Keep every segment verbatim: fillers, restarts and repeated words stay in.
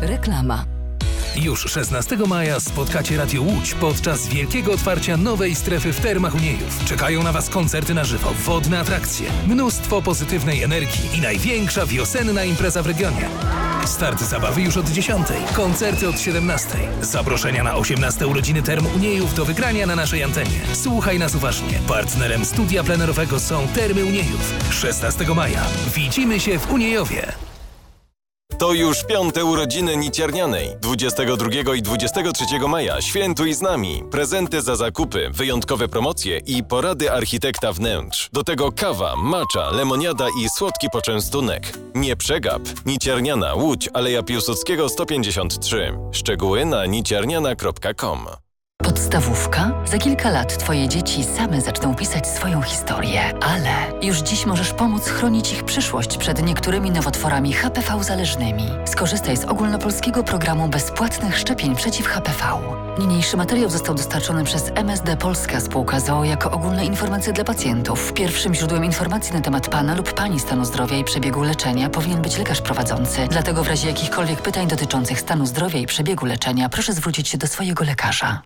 Reklama. Już szesnastego maja spotkacie Radio Łódź podczas wielkiego otwarcia nowej strefy w Termach Uniejów. Czekają na Was koncerty na żywo, wodne atrakcje, mnóstwo pozytywnej energii i największa wiosenna impreza w regionie. Start zabawy już od dziesiątej, koncerty od siedemnastej. Zaproszenia na osiemnaste urodziny Term Uniejów do wygrania na naszej antenie. Słuchaj nas uważnie. Partnerem studia plenerowego są Termy Uniejów. szesnastego maja. Widzimy się w Uniejowie. To już piąte urodziny Niciarnianej. dwudziestego drugiego i dwudziestego trzeciego maja świętuj z nami. Prezenty za zakupy, wyjątkowe promocje i porady architekta wnętrz. Do tego kawa, matcha, lemoniada i słodki poczęstunek. Nie przegap. Niciarniana, Łódź, Aleja Piłsudskiego sto pięćdziesiąt trzy. Szczegóły na niciarniana kropka com. Podstawówka? Za kilka lat Twoje dzieci same zaczną pisać swoją historię, ale już dziś możesz pomóc chronić ich przyszłość przed niektórymi nowotworami H P V zależnymi. Skorzystaj z ogólnopolskiego programu bezpłatnych szczepień przeciw H P V. Niniejszy materiał został dostarczony przez M S D Polska Spółka z o o jako ogólne informacje dla pacjentów. Pierwszym źródłem informacji na temat Pana lub Pani stanu zdrowia i przebiegu leczenia powinien być lekarz prowadzący. Dlatego w razie jakichkolwiek pytań dotyczących stanu zdrowia i przebiegu leczenia proszę zwrócić się do swojego lekarza.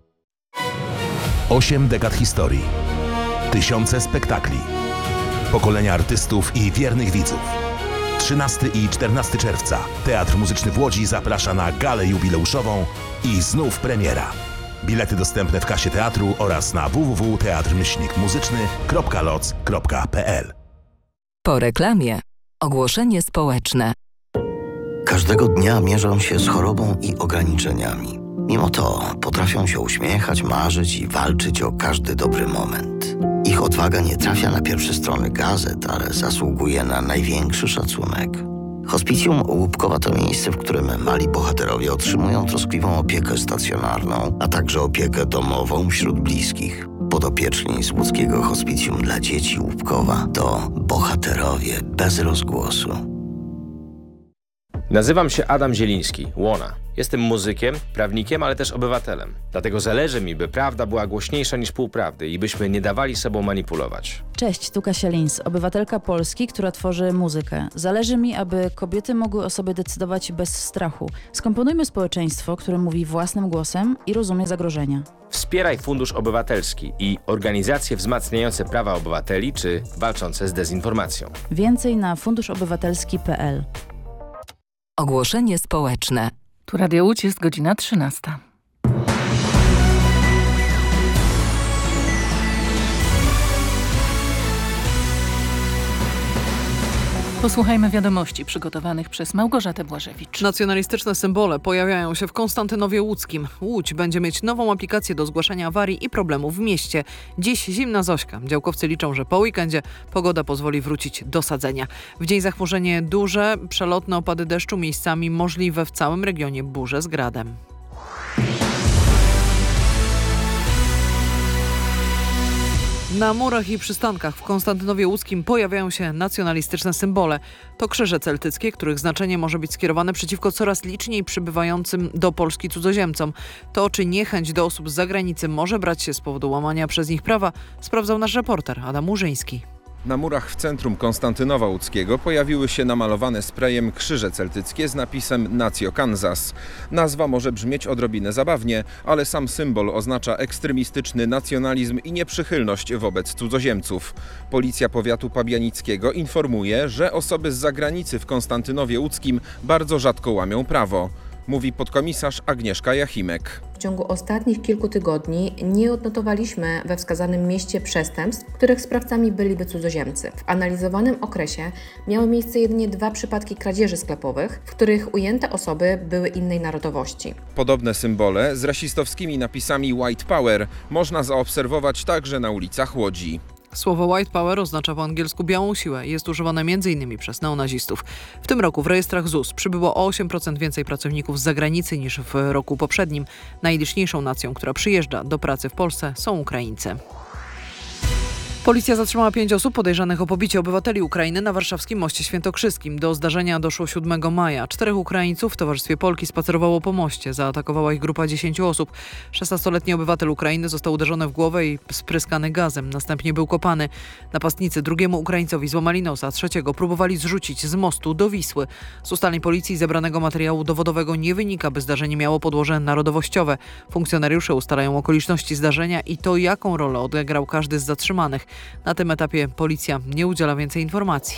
Osiem dekad historii, tysiące spektakli, pokolenia artystów i wiernych widzów. trzynastego i czternastego czerwca Teatr Muzyczny w Łodzi zaprasza na galę jubileuszową i znów premiera. Bilety dostępne w kasie teatru oraz na w w w kropka teatr myślnik muzyczny kropka loc kropka p l. Po reklamie ogłoszenie społeczne. Każdego dnia mierzą się z chorobą i ograniczeniami. Mimo to potrafią się uśmiechać, marzyć i walczyć o każdy dobry moment. Ich odwaga nie trafia na pierwsze strony gazet, ale zasługuje na największy szacunek. Hospicjum Łupkowa to miejsce, w którym mali bohaterowie otrzymują troskliwą opiekę stacjonarną, a także opiekę domową wśród bliskich. Podopieczni z łódzkiego Hospicjum dla Dzieci Łupkowa to bohaterowie bez rozgłosu. Nazywam się Adam Zieliński, Łona. Jestem muzykiem, prawnikiem, ale też obywatelem. Dlatego zależy mi, by prawda była głośniejsza niż półprawdy i byśmy nie dawali sobą manipulować. Cześć, tu Kasia Lins, obywatelka Polski, która tworzy muzykę. Zależy mi, aby kobiety mogły o sobie decydować bez strachu. Skomponujmy społeczeństwo, które mówi własnym głosem i rozumie zagrożenia. Wspieraj Fundusz Obywatelski i organizacje wzmacniające prawa obywateli czy walczące z dezinformacją. Więcej na fundusz obywatelski kropka p l. Ogłoszenie społeczne. Tu Radio Łódź, jest godzina trzynasta. Posłuchajmy wiadomości przygotowanych przez Małgorzatę Błażewicz. Nacjonalistyczne symbole pojawiają się w Konstantynowie Łódzkim. Łódź będzie mieć nową aplikację do zgłaszania awarii i problemów w mieście. Dziś zimna Zośka. Działkowcy liczą, że po weekendzie pogoda pozwoli wrócić do sadzenia. W dzień zachmurzenie duże, przelotne opady deszczu, miejscami możliwe w całym regionie burze z gradem. Na murach i przystankach w Konstantynowie Łódzkim pojawiają się nacjonalistyczne symbole. To krzyże celtyckie, których znaczenie może być skierowane przeciwko coraz liczniej przybywającym do Polski cudzoziemcom. To, czy niechęć do osób z zagranicy może brać się z powodu łamania przez nich prawa, sprawdzał nasz reporter Adam Murzyński. Na murach w centrum Konstantynowa Łódzkiego pojawiły się namalowane sprayem krzyże celtyckie z napisem Natio Kansas. Nazwa może brzmieć odrobinę zabawnie, ale sam symbol oznacza ekstremistyczny nacjonalizm i nieprzychylność wobec cudzoziemców. Policja powiatu pabianickiego informuje, że osoby z zagranicy w Konstantynowie Łódzkim bardzo rzadko łamią prawo. Mówi podkomisarz Agnieszka Jachimek. W ciągu ostatnich kilku tygodni nie odnotowaliśmy we wskazanym mieście przestępstw, których sprawcami byliby cudzoziemcy. W analizowanym okresie miały miejsce jedynie dwa przypadki kradzieży sklepowych, w których ujęte osoby były innej narodowości. Podobne symbole z rasistowskimi napisami White Power można zaobserwować także na ulicach Łodzi. Słowo white power oznacza po angielsku białą siłę i jest używane między innymi przez neonazistów. W tym roku w rejestrach Z U S przybyło o osiem procent więcej pracowników z zagranicy niż w roku poprzednim. Najliczniejszą nacją, która przyjeżdża do pracy w Polsce, są Ukraińcy. Policja zatrzymała pięć osób podejrzanych o pobicie obywateli Ukrainy na warszawskim Moście Świętokrzyskim. Do zdarzenia doszło siódmego maja. Czterech Ukraińców w towarzystwie Polki spacerowało po moście. Zaatakowała ich grupa dziesięciu osób. szesnastoletni obywatel Ukrainy został uderzony w głowę i spryskany gazem. Następnie był kopany. Napastnicy drugiemu Ukraińcowi złamali nosa, trzeciego próbowali zrzucić z mostu do Wisły. Z ustaleń policji zebranego materiału dowodowego nie wynika, by zdarzenie miało podłoże narodowościowe. Funkcjonariusze ustalają okoliczności zdarzenia i to, jaką rolę odegrał każdy z zatrzymanych. Na tym etapie policja nie udziela więcej informacji.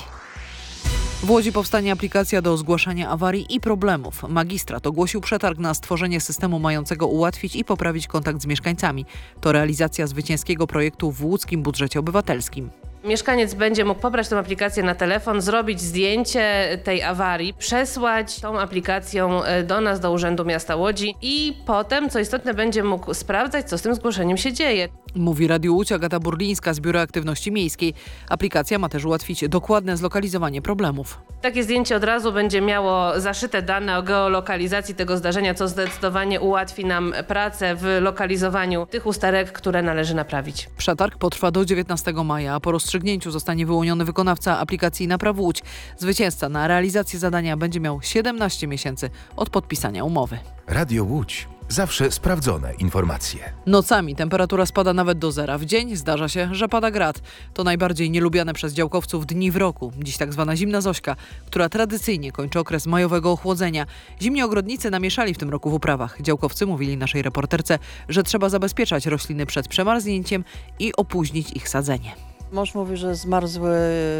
W Łodzi powstanie aplikacja do zgłaszania awarii i problemów. Magistrat ogłosił przetarg na stworzenie systemu mającego ułatwić i poprawić kontakt z mieszkańcami. To realizacja zwycięskiego projektu w łódzkim budżecie obywatelskim. Mieszkaniec będzie mógł pobrać tę aplikację na telefon, zrobić zdjęcie tej awarii, przesłać tą aplikacją do nas, do Urzędu Miasta Łodzi i potem, co istotne, będzie mógł sprawdzać, co z tym zgłoszeniem się dzieje. Mówi Radiu Łódź Agata Burlińska z Biura Aktywności Miejskiej. Aplikacja ma też ułatwić dokładne zlokalizowanie problemów. Takie zdjęcie od razu będzie miało zaszyte dane o geolokalizacji tego zdarzenia, co zdecydowanie ułatwi nam pracę w lokalizowaniu tych usterek, które należy naprawić. Przetarg potrwa do dziewiętnastego maja, a po rozstrzygnięciu zostanie wyłoniony wykonawca aplikacji Napraw Łódź. Zwycięzca na realizację zadania będzie miał siedemnaście miesięcy od podpisania umowy. Radio Łódź. Zawsze sprawdzone informacje. Nocami temperatura spada nawet do zera. W dzień zdarza się, że pada grad. To najbardziej nielubiane przez działkowców dni w roku. Dziś tak zwana zimna Zośka, która tradycyjnie kończy okres majowego ochłodzenia. Zimni ogrodnicy namieszali w tym roku w uprawach. Działkowcy mówili naszej reporterce, że trzeba zabezpieczać rośliny przed przemarznięciem i opóźnić ich sadzenie. Mąż mówi, że zmarzły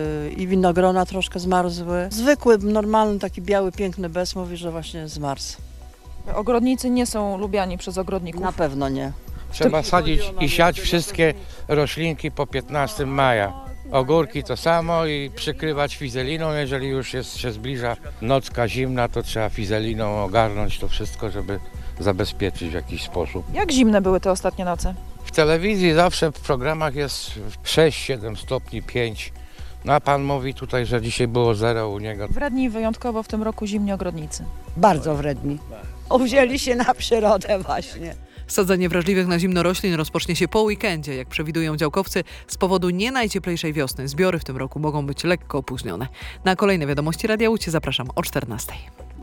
i winogrona troszkę zmarzły. Zwykły, normalny, taki biały, piękny bez mówi, że właśnie zmarzł. Ogrodnicy nie są lubiani przez ogrodników? Na pewno nie. Trzeba sadzić i siać wszystkie roślinki po piętnastego maja. Ogórki to samo i przykrywać fizeliną, jeżeli już jest, się zbliża nocka zimna, to trzeba fizeliną ogarnąć to wszystko, żeby zabezpieczyć w jakiś sposób. Jak zimne były te ostatnie noce? W telewizji zawsze w programach jest sześć siedem stopni, pięć. No a pan mówi tutaj, że dzisiaj było zero u niego. Wredni wyjątkowo w tym roku zimni ogrodnicy. Bardzo wredni. Uwzięli się na przyrodę właśnie. Sadzenie wrażliwych na zimno roślin rozpocznie się po weekendzie, jak przewidują działkowcy, z powodu nie najcieplejszej wiosny. Zbiory w tym roku mogą być lekko opóźnione. Na kolejne wiadomości Radia Łódź zapraszam o czternastej.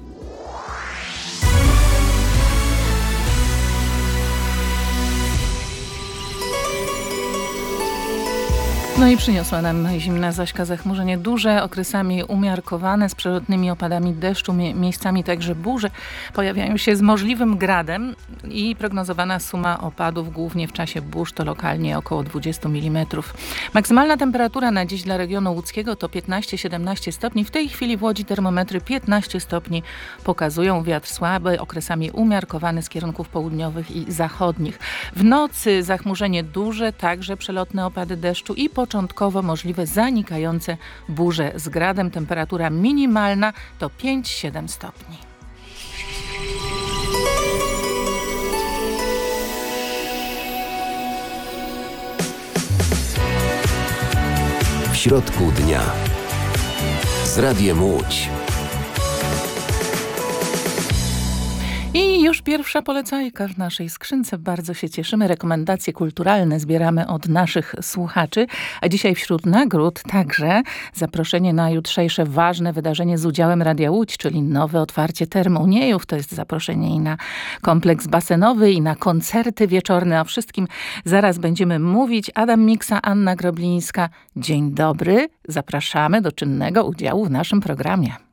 No i przyniosła nam zimna Zośka zachmurzenie duże, okresami umiarkowane, z przelotnymi opadami deszczu, mie- miejscami także burze. Pojawiają się z możliwym gradem i prognozowana suma opadów głównie w czasie burz to lokalnie około dwadzieścia milimetrów. Maksymalna temperatura na dziś dla regionu łódzkiego to piętnaście siedemnaście stopni. W tej chwili w Łodzi termometry piętnaście stopni pokazują. Wiatr słaby, okresami umiarkowany z kierunków południowych i zachodnich. W nocy zachmurzenie duże, także przelotne opady deszczu i początkowo możliwe zanikające burze z gradem. Temperatura minimalna to pięć siedem stopni. W środku dnia z Radiem Łódź. I już pierwsza polecajka w naszej skrzynce. Bardzo się cieszymy. Rekomendacje kulturalne zbieramy od naszych słuchaczy. A dzisiaj wśród nagród także zaproszenie na jutrzejsze ważne wydarzenie z udziałem Radia Łódź, czyli nowe otwarcie Term Uniejów. To jest zaproszenie i na kompleks basenowy, i na koncerty wieczorne. O wszystkim zaraz będziemy mówić. Adam Miksa, Anna Groblińska. Dzień dobry. Zapraszamy do czynnego udziału w naszym programie.